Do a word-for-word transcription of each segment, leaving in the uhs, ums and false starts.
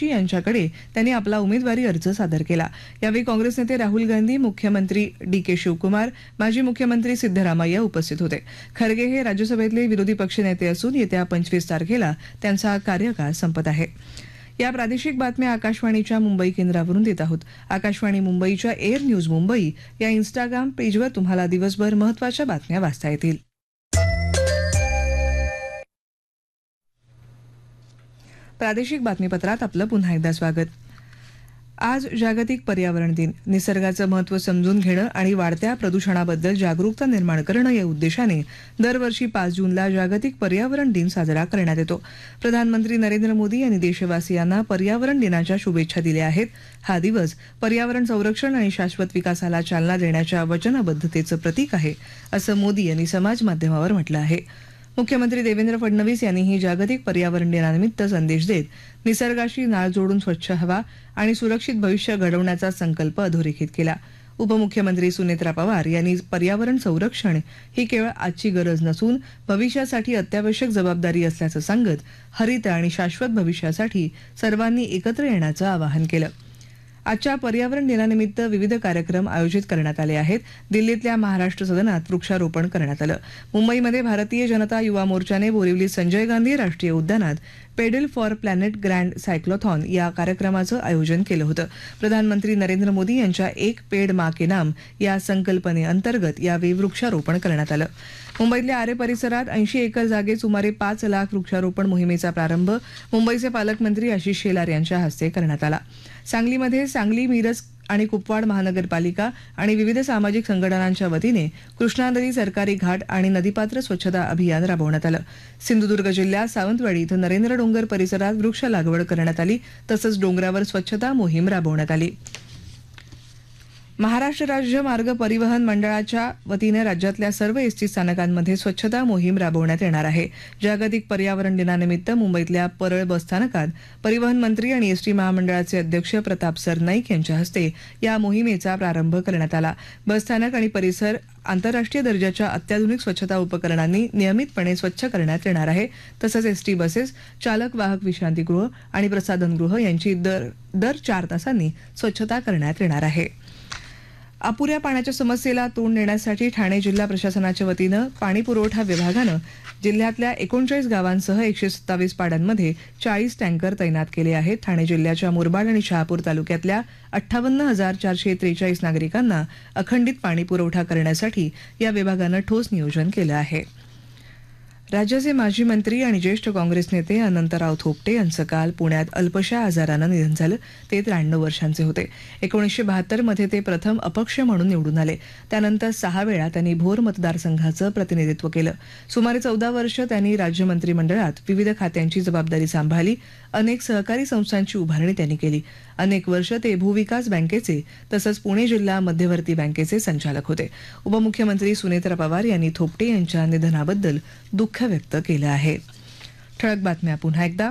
बक्षी यांच्याकडे त्यांनी आपला उमेदवारी अर्ज सादर केला। यावेळी काँग्रेस नेते राहुल गांधी, मुख्यमंत्री डी के शिवकुमार, माजी मुख्यमंत्री सिद्धरामय्या उपस्थित होते। खरगे हे राज्यसभेतले विरोधी पक्षनेते असून येत्या पंचवीस तारखेला त्यांचा कार्यकाळ संपत आहे। या प्रादेशिक बातम्या आकाशवाणीच्या मुंबई केंद्रावरून देत आहोत। आकाशवाणी मुंबईच्या एअर न्यूज मुंबई या इंस्टाग्राम पेजवर तुम्हाला दिवसभर महत्त्वाच्या बातम्या वाचता येतील। प्रादेशिक बातमीपत्रात आपलं पुन्हा एकदा स्वागत। आज जागतिक पर्यावरण दिन। निसर्गाचं महत्त्व समजून घेणं आणि वाढत्या प्रदूषणाबद्दल जागरूकता निर्माण करणं या उद्देशाने दरवर्षी पाच जूनला जागतिक पर्यावरण दिन साजरा करण्यात येतो। प्रधानमंत्री नरेंद्र मोदी यांनी देशवासियांना पर्यावरण दिनाच्या शुभेच्छा दिल्या आहेत। हा दिवस पर्यावरण संरक्षण आणि शाश्वत विकासाला चालना देण्याच्या वचनबद्धतेचं प्रतीक आहे, असं मोदी यांनी समाज माध्यमावर म्हटलं आहे। मुख्यमंत्री देवेंद्र फडणवीस यांनीही जागतिक पर्यावरण दिनानिमित्त संदेश देत निसर्गाशी नाळ जोडून स्वच्छ हवा आणि सुरक्षित भविष्य घडवण्याचा संकल्प अधोरेखित केला। उपमुख्यमंत्री सुनेत्रा पवार यांनी पर्यावरण संरक्षण ही केवळ आजची गरज नसून भविष्यासाठी अत्यावश्यक जबाबदारी असल्याचं सांगत हरित आणि शाश्वत भविष्यासाठी सर्वांनी एकत्र येण्याचं आवाहन केलं। आजच्या पर्यावरण दिनानिमित्त विविध कार्यक्रम आयोजित करण्यात आले आहेत। दिल्लीतल्या महाराष्ट्र सदनात वृक्षारोपण करण्यात आलं। मुंबईमध्ये भारतीय जनता युवा मोर्चाने बोरिवली संजय गांधी राष्ट्रीय उद्यानात pedal for planet grand cyclothon या कार्यक्रमाचं आयोजन केलं होतं। प्रधानमंत्री नरेंद्र मोदी यांच्या एक पेड मा के नाम या संकल्पनेअंतर्गत यावेळी वृक्षारोपण करण्यात आलं। मुंबईतल्या आरे परिसरात ऐंशी एकर जागेत सुमारे पाच लाख वृक्षारोपण मोहिमेचा प्रारंभ मुंबईचे पालकमंत्री आशिष शेलार यांच्या हस्ते करण्यात आला। सांगलीमध्ये सांगली, मिरज आणि कुपवाड महानगरपालिका आणि विविध सामाजिक संघटनांच्या वतीने कृष्णा नदी सरकारी घाट आणि नदीपात्र स्वच्छता अभियान राबवण्यात आलं। सिंधुदुर्ग जिल्ह्यात सावंतवाडी इथं नरेंद्र डोंगर परिसरात वृक्ष लागवड करण्यात आली, तसंच डोंगरावर स्वच्छता मोहीम राबवण्यात आली। महाराष्ट्र राज्य मार्ग परिवहन मंडळाच्या वतीने राज्यातल्या सर्व एसटी स्थानकांमध्ये स्वच्छता मोहीम राबवण्यात येणार आहे। जागतिक पर्यावरण दिनानिमित्त मुंबईतल्या परळ बसस्थानकात परिवहन मंत्री आणि एसटी महामंडळाचे अध्यक्ष प्रताप सरनाईक यांच्या हस्ते या मोहिमेचा प्रारंभ करण्यात आला। बसस्थानक आणि परिसर आंतरराष्ट्रीय दर्जाच्या अत्याधुनिक स्वच्छता उपकरणांनी नियमितपणे स्वच्छ करण्यात येणार आहे। तसंच एसटी बसेस, चालक वाहक विश्रांतीगृह आणि प्रसाधनगृह यांची दर दर चार तासांनी स्वच्छता करण्यात येणार आहे। अपुऱ्या पाण्याच्या समस्येला तोंड देण्यासाठी ठाणे जिल्हा प्रशासनाच्या वतीनं पाणी पुरवठा विभागानं जिल्ह्यातल्या एकोणचाळीस गावांसह एकशे सत्तावीस पाड्यांमध्ये चाळीस टँकर तैनात केले आहेत। ठाणे जिल्ह्याच्या मुरबाड आणि शहापूर तालुक्यातल्या अठ्ठावन्न हजार चारशे त्रेचाळीस नागरिकांना अखंडित पाणी पुरवठा करण्यासाठी या विभागानं ठोस नियोजन केलं आहे। राज्याचे माजी मंत्री आणि ज्येष्ठ काँग्रेस नेते अनंतराव थोपटे यांचं काल पुण्यात अल्पशा आजारानं निधन झालं। ते त्र्याण्णव वर्षांचे होते। एकोणीसशे बहात्तर मध्ये ते प्रथम अपक्ष म्हणून निवडून आले। त्यानंतर सहा वेळा त्यांनी भोर मतदारसंघाचं प्रतिनिधित्व केलं। सुमारे चौदा वर्ष त्यांनी राज्य मंत्रिमंडळात विविध खात्यांची जबाबदारी सांभाळली। अनेक सहकारी संस्थांची उभारणी त्यांनी केली। अनेक वर्ष ते भूविकास बँकेचे तसंच पुणे जिल्हा मध्यवर्ती बँकेचे संचालक होते। उपमुख्यमंत्री सुनेत्रा पवार यांनी थोपटे यांच्या निधनाबद्दल दुःख व्यक्त केलं आहे। ठळक बातम्या पुन्हा एकदा।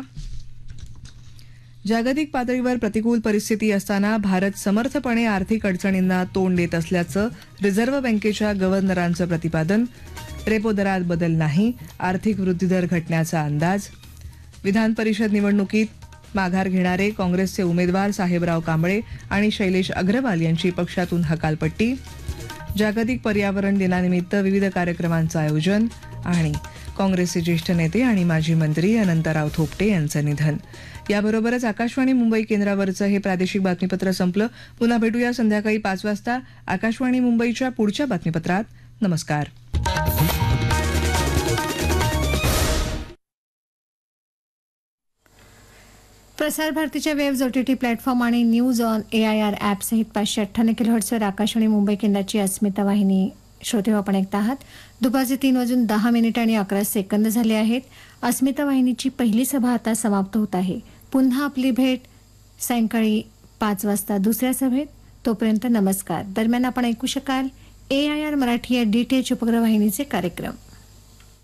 जागतिक पातळीवर प्रतिकूल परिस्थिती असताना भारत समर्थपणे आर्थिक अडचणींना तोंड देत असल्याचं रिझर्व्ह बँकेच्या गव्हर्नरांचं प्रतिपादन। रेपो दरात बदल नाही, आर्थिक वृद्धिदर घटण्याचा अंदाज। विधान परिषद निवडणुकीत माघार घेणारे काँग्रेसचे उमेदवार साहेबराव कांबळे आणि शैलेश अग्रवाल यांची पक्षातून हकालपट्टी। जागतिक पर्यावरण दिनानिमित्त विविध कार्यक्रमांचं आयोजन आणि काँग्रेसचे ज्येष्ठ नेते आणि माजी मंत्री अनंतराव थोपटे यांचं निधन। याबरोबरच आकाशवाणी मुंबई केंद्रावरचं हे प्रादेशिक बातमीपत्र संपलं। पुन्हा भेटूया संध्याकाळी पाच वाजता आकाशवाणी मुंबईच्या पुढच्या बातमीपत्रात। नमस्कार। प्रसार भारतीच्या वेव्ज ओटीटी प्लॅटफॉर्म आणि news on A I R app सहित पाचशे अठ्ठ्याण्णव किलोहर्ट्झवर आकाशवाणी मुंबई केंद्राची अस्मिता वाहिनी श्रोते आपण ऐकत आहात। दुपारचे तीन वाजून दहा मिनिट आणि अकरा सेकंद झाले आहेत। अस्मिता वाहिनीची पहिली सभा आता समाप्त होत आहे। पुन्हा आपली भेट सायंकाळी पाच वाजता दुसऱ्या सभेत। तोपर्यंत नमस्कार। दरम्यान आपण ऐकू शकाल ए आय आर मराठी या डी टी एच उपग्रह वाहिनीचे कार्यक्रम।